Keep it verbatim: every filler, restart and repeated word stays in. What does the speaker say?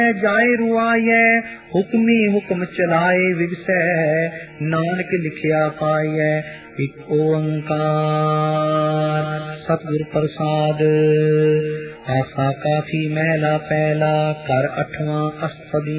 जाए रुआए, हुक्मी हुक्म चलाए विगसै, नानक लिखिया पाए। एक ओंकार सतगुर प्रसाद। आसा काफी महला पहला, कर अठवां अष्टपदी।